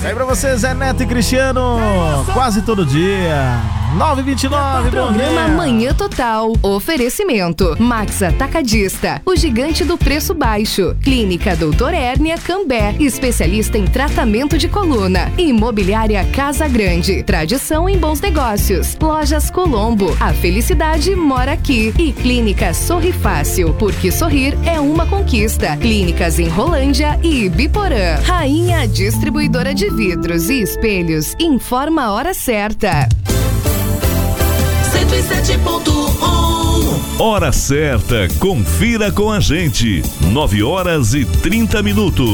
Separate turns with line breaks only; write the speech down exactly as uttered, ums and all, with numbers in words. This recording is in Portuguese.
E aí pra vocês, Zé Neto e Cristiano, quase todo dia. nove e vinte e nove,
Programa Manhã Total. Oferecimento Max Atacadista, o gigante do preço baixo. Clínica Doutor Hérnia Cambé, especialista em tratamento de coluna. Imobiliária Casa Grande, tradição em bons negócios. Lojas Colombo, a felicidade mora aqui. E Clínica Sorri Fácil, porque sorrir é uma conquista. Clínicas em Rolândia e Ibiporã. Rainha Distribuidora de Vidros e Espelhos, informa a hora certa.
cento e sete ponto um.
Hora certa, confira com a gente. nove horas e trinta minutos.